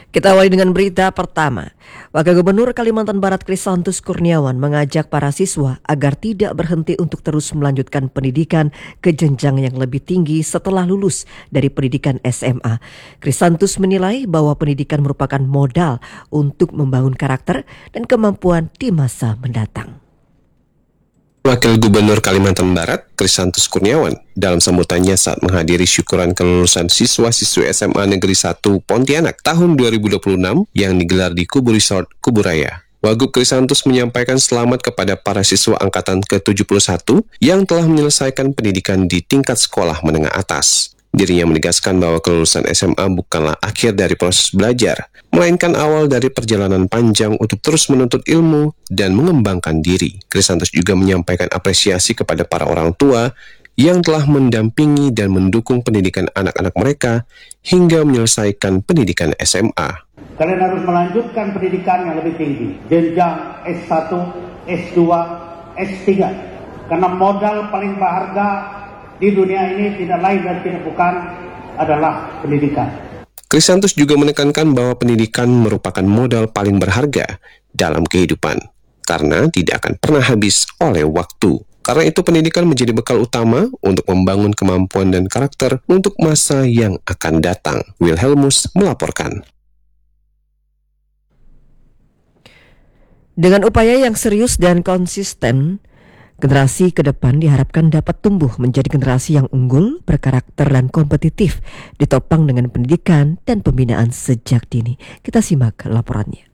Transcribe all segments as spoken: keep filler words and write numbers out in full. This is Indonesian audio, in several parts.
Kita awali dengan berita pertama. Wakil Gubernur Kalimantan Barat Krisantus Kurniawan mengajak para siswa agar tidak berhenti untuk terus melanjutkan pendidikan ke jenjang yang lebih tinggi setelah lulus dari pendidikan S M A. Krisantus menilai bahwa pendidikan merupakan modal untuk membangun karakter dan kemampuan di masa mendatang. Wakil Gubernur Kalimantan Barat, Krisantus Kurniawan, dalam sambutannya saat menghadiri syukuran kelulusan siswa-siswi S M A Negeri satu Pontianak tahun dua ribu dua puluh enam yang digelar di Kubu Resort Kuburaya. Wagub Krisantus menyampaikan selamat kepada para siswa angkatan ke tujuh puluh satu yang telah menyelesaikan pendidikan di tingkat sekolah menengah atas. Dirinya menegaskan bahwa kelulusan S M A bukanlah akhir dari proses belajar, melainkan awal dari perjalanan panjang untuk terus menuntut ilmu dan mengembangkan diri. Krisantus juga menyampaikan apresiasi kepada para orang tua yang telah mendampingi dan mendukung pendidikan anak-anak mereka hingga menyelesaikan pendidikan S M A. Kalian harus melanjutkan pendidikan yang lebih tinggi, jenjang S satu, S dua, S tiga, karena modal paling berharga di dunia ini tidak lain dan tidak bukan adalah pendidikan. Krisantus juga menekankan bahwa pendidikan merupakan modal paling berharga dalam kehidupan, karena tidak akan pernah habis oleh waktu. Karena itu pendidikan menjadi bekal utama untuk membangun kemampuan dan karakter untuk masa yang akan datang. Wilhelmus melaporkan. Dengan upaya yang serius dan konsisten, generasi ke depan diharapkan dapat tumbuh menjadi generasi yang unggul, berkarakter dan kompetitif, ditopang dengan pendidikan dan pembinaan sejak dini. Kita simak laporannya.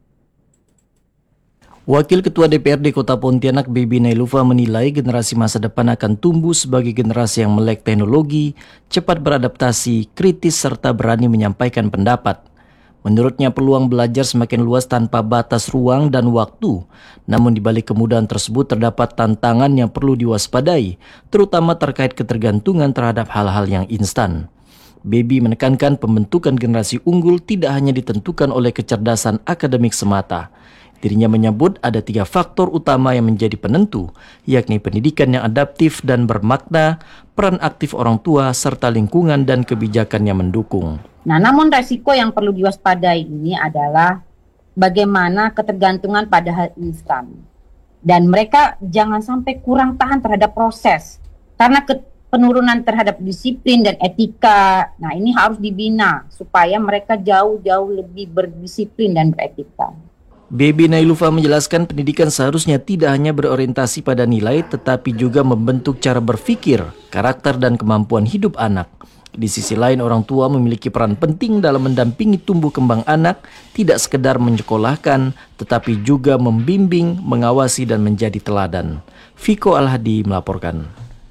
Wakil Ketua D P R D Kota Pontianak Baby Nailufa menilai generasi masa depan akan tumbuh sebagai generasi yang melek teknologi, cepat beradaptasi, kritis serta berani menyampaikan pendapat. Menurutnya peluang belajar semakin luas tanpa batas ruang dan waktu. Namun di balik kemudahan tersebut terdapat tantangan yang perlu diwaspadai, terutama terkait ketergantungan terhadap hal-hal yang instan. Baby menekankan pembentukan generasi unggul tidak hanya ditentukan oleh kecerdasan akademik semata. Dirinya menyebut ada tiga faktor utama yang menjadi penentu, yakni pendidikan yang adaptif dan bermakna, peran aktif orang tua, serta lingkungan dan kebijakan yang mendukung. Nah, namun resiko yang perlu diwaspadai ini adalah bagaimana ketergantungan pada hal instan. Dan mereka jangan sampai kurang tahan terhadap proses. Karena ke- penurunan terhadap disiplin dan etika, nah ini harus dibina supaya mereka jauh-jauh lebih berdisiplin dan beretika. Baby Nailufa menjelaskan pendidikan seharusnya tidak hanya berorientasi pada nilai, tetapi juga membentuk cara berpikir, karakter, dan kemampuan hidup anak. Di sisi lain, orang tua memiliki peran penting dalam mendampingi tumbuh kembang anak, tidak sekedar menyekolahkan, tetapi juga membimbing, mengawasi, dan menjadi teladan. Viko Alhadi melaporkan.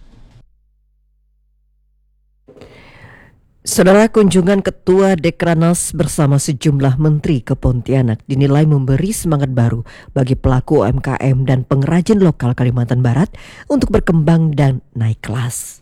Saudara, kunjungan Ketua Dekranaz bersama sejumlah menteri ke Pontianak dinilai memberi semangat baru bagi pelaku U M K M dan pengrajin lokal Kalimantan Barat untuk berkembang dan naik kelas.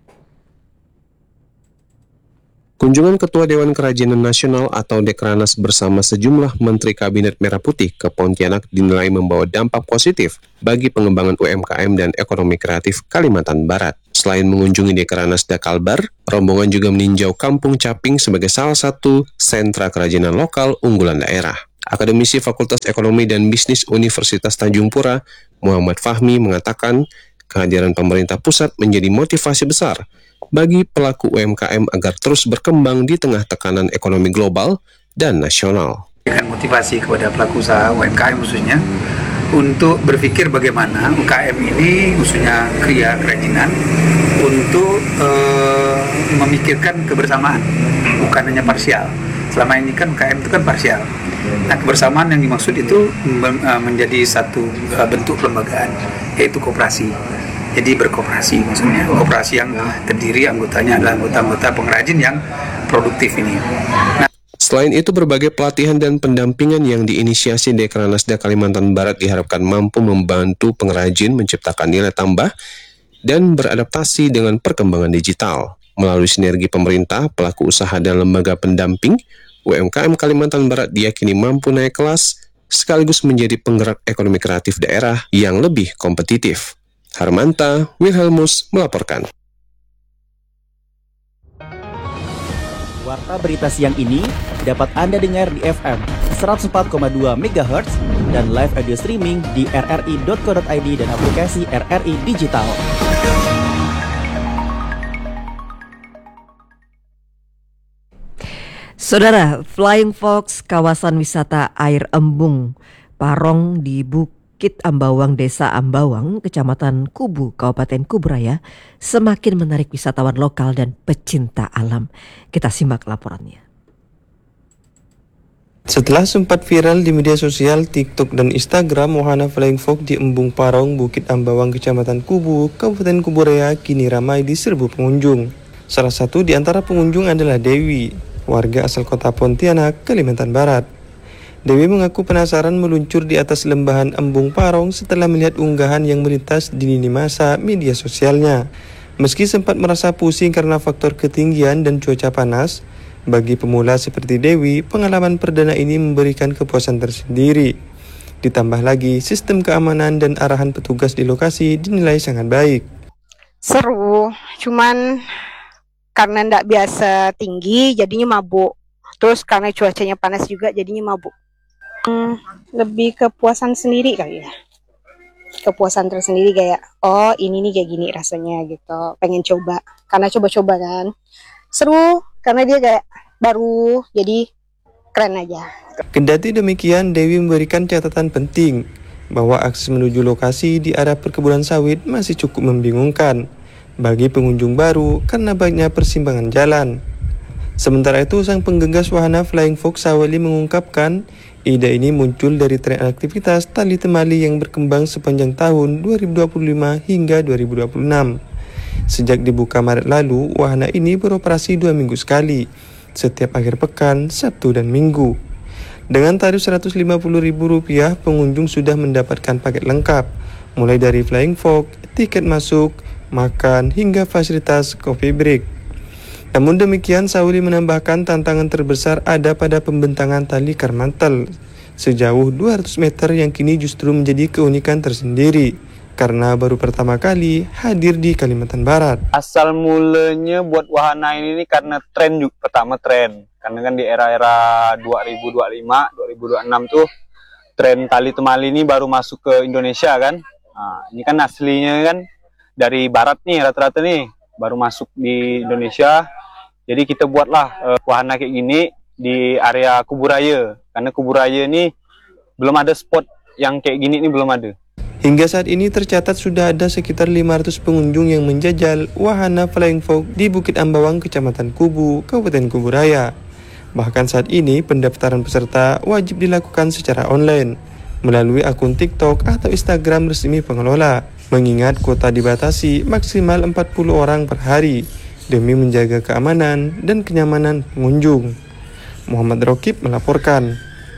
Kunjungan Ketua Dewan Kerajinan Nasional atau Dekranaz bersama sejumlah Menteri Kabinet Merah Putih ke Pontianak dinilai membawa dampak positif bagi pengembangan U M K M dan ekonomi kreatif Kalimantan Barat. Selain mengunjungi Dekranaz Dakalbar, rombongan juga meninjau Kampung Caping sebagai salah satu sentra kerajinan lokal unggulan daerah. Akademisi Fakultas Ekonomi dan Bisnis Universitas Tanjung Pura, Muhammad Fahmi mengatakan kehadiran pemerintah pusat menjadi motivasi besar bagi pelaku U M K M agar terus berkembang di tengah tekanan ekonomi global dan nasional. Dengan motivasi kepada pelaku usaha U M K M khususnya untuk berpikir bagaimana U K M ini khususnya kriya kerajinan untuk uh, memikirkan kebersamaan, bukan hanya parsial. Selama ini kan U K M itu kan parsial. Nah, kebersamaan yang dimaksud itu uh, menjadi satu uh, bentuk kelembagaan, yaitu koperasi. Jadi berkooperasi, maksudnya kooperasi yang terdiri anggotanya adalah anggota-anggota pengrajin yang produktif ini. Nah, selain itu, berbagai pelatihan dan pendampingan yang diinisiasi Dekranazda Kalimantan Barat diharapkan mampu membantu pengrajin menciptakan nilai tambah dan beradaptasi dengan perkembangan digital. Melalui sinergi pemerintah, pelaku usaha dan lembaga pendamping, U M K M Kalimantan Barat diyakini mampu naik kelas sekaligus menjadi penggerak ekonomi kreatif daerah yang lebih kompetitif. Harmanta Wilhelmus melaporkan. Warta berita siang ini dapat Anda dengar di F M seratus empat koma dua megahertz dan live audio streaming di r r i dot co dot i d dan aplikasi R R I Digital. Saudara, Flying Fox kawasan wisata air embung Parong di Bukit Ambawang, Desa Ambawang, Kecamatan Kubu, Kabupaten Kuburaya semakin menarik wisatawan lokal dan pecinta alam. Kita simak laporannya. Setelah sempat viral di media sosial, TikTok dan Instagram, wahana Flying Fox di Embung Parong, Bukit Ambawang, Kecamatan Kubu, Kabupaten Kuburaya kini ramai diserbu pengunjung. Salah satu di antara pengunjung adalah Dewi, warga asal kota Pontianak, Kalimantan Barat. Dewi mengaku penasaran meluncur di atas lembahan Embung Parong setelah melihat unggahan yang melintas di lini masa media sosialnya. Meski sempat merasa pusing karena faktor ketinggian dan cuaca panas, bagi pemula seperti Dewi, pengalaman perdana ini memberikan kepuasan tersendiri. Ditambah lagi, sistem keamanan dan arahan petugas di lokasi dinilai sangat baik. Seru, cuman karena ndak biasa tinggi jadinya mabuk. Terus karena cuacanya panas juga jadinya mabuk. Hmm, lebih kepuasan sendiri kali ya. Kepuasan tersendiri kayak, oh ini nih kayak gini rasanya gitu. Pengen coba, karena coba-coba kan. Seru, karena dia kayak baru, jadi keren aja. Kendati demikian, Dewi memberikan catatan penting bahwa akses menuju lokasi di arah perkebunan sawit masih cukup membingungkan bagi pengunjung baru karena banyaknya persimpangan jalan. Sementara itu, sang penggagas wahana Flying Fox Sawali mengungkapkan ide ini muncul dari tren aktivitas tali temali yang berkembang sepanjang tahun dua ribu dua puluh lima hingga dua ribu dua puluh enam. Sejak dibuka Maret lalu, wahana ini beroperasi dua minggu sekali, setiap akhir pekan, Sabtu dan Minggu. Dengan tarif seratus lima puluh ribu rupiah, pengunjung sudah mendapatkan paket lengkap, mulai dari Flying Fox, tiket masuk, makan, hingga fasilitas coffee break. Namun demikian, Sauli menambahkan tantangan terbesar ada pada pembentangan tali karmantel sejauh dua ratus meter yang kini justru menjadi keunikan tersendiri karena baru pertama kali hadir di Kalimantan Barat. Asal mulanya buat wahana ini nih karena tren juga, pertama tren. Karena kan di era-era dua ribu dua puluh lima, dua ribu dua puluh enam tuh tren tali temali ini baru masuk ke Indonesia kan. Nah, ini kan aslinya kan dari barat nih rata-rata nih, baru masuk di Indonesia. Jadi kita buatlah uh, wahana kayak gini di area Kuburaya. Karena Kuburaya ini belum ada spot yang kayak gini nih, belum ada. Hingga saat ini tercatat sudah ada sekitar lima ratus pengunjung yang menjajal wahana Flying Fox di Bukit Ambawang, Kecamatan Kubu, Kabupaten Kuburaya. Bahkan saat ini pendaftaran peserta wajib dilakukan secara online melalui akun TikTok atau Instagram resmi pengelola, mengingat kuota dibatasi maksimal empat puluh orang per hari demi menjaga keamanan dan kenyamanan pengunjung. Muhammad Rokib melaporkan.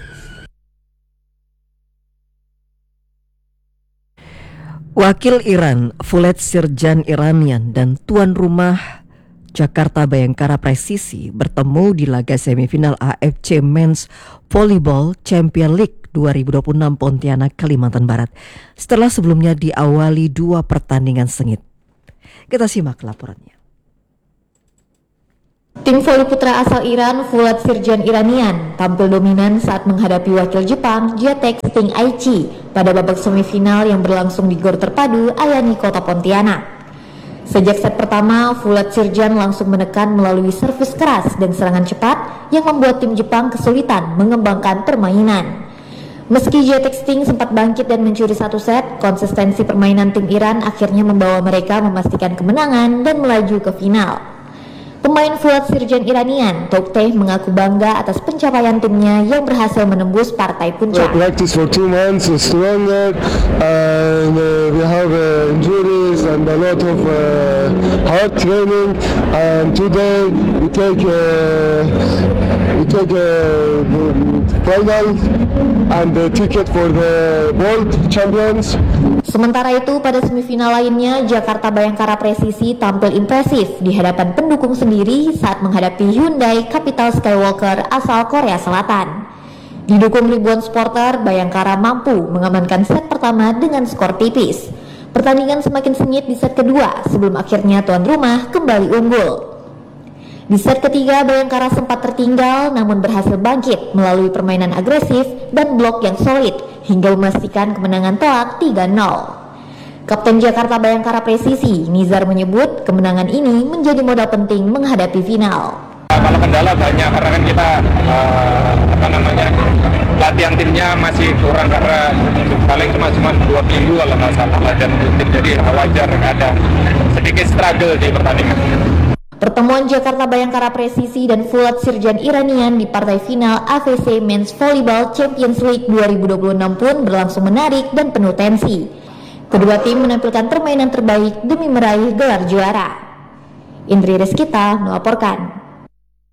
Wakil Iran, Fulet Sirjan Iranian dan tuan rumah Jakarta Bayangkara Presisi bertemu di laga semifinal A F C Men's Volleyball Champion League dua ribu dua puluh enam Pontianak, Kalimantan Barat setelah sebelumnya diawali dua pertandingan sengit. Kita simak laporannya. Tim voli putra asal Iran, Fulet Sirjan Iranian, tampil dominan saat menghadapi wakil Jepang, Jatek Sting Aichi, pada babak semifinal yang berlangsung di Gor Terpadu Ayani, Kota Pontianak. Sejak set pertama, Fulet Sirjan langsung menekan melalui servis keras dan serangan cepat yang membuat tim Jepang kesulitan mengembangkan permainan. Meski Jatek Sting sempat bangkit dan mencuri satu set, konsistensi permainan tim Iran akhirnya membawa mereka memastikan kemenangan dan melaju ke final. Pemain Fulet Sirjan Iranian, Tokteh, mengaku bangga atas pencapaian timnya yang berhasil menembus partai puncak. We practice for two months, stronger, and uh, we have uh, injuries and a lot of uh, hard training. And today we take uh, we take a final and the ticket for the world champions. Sementara itu, pada semifinal lainnya, Jakarta Bayangkara Presisi tampil impresif di hadapan pendukung sendiri saat menghadapi Hyundai Capital Skywalker asal Korea Selatan. Didukung ribuan supporter, Bayangkara mampu mengamankan set pertama dengan skor tipis. Pertandingan semakin sengit di set kedua sebelum akhirnya tuan rumah kembali unggul. Di set ketiga, Bayangkara sempat tertinggal namun berhasil bangkit melalui permainan agresif dan blok yang solid hingga memastikan kemenangan telak tiga nol. Kapten Jakarta Bayangkara Presisi, Nizar menyebut kemenangan ini menjadi modal penting menghadapi final. Kalau kendala banyak karena kan kita uh, apa namanya latihan timnya masih kurang karena paling cuma cuma dua minggu kalau nggak salah latihan tim, jadi wajar ada sedikit struggle di pertandingan. Pertemuan Jakarta Bayangkara Presisi dan Fulat Sirjan Iranian di partai final A V C Men's Volleyball Champions League dua ribu dua puluh enam pun berlangsung menarik dan penuh tensi. Kedua tim menampilkan permainan terbaik demi meraih gelar juara. Indri Rizkita melaporkan.